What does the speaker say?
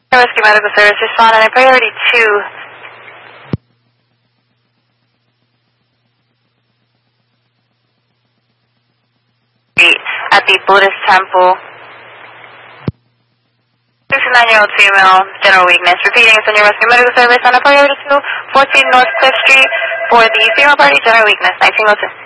Rescue Medical Service, respond on a priority 2. At the Buddhist temple. 69-year-old female, general weakness. Repeating, it's on your Rescue Medical Service on a priority 2, 14 North Cliff Street for the female party, general weakness, 1902.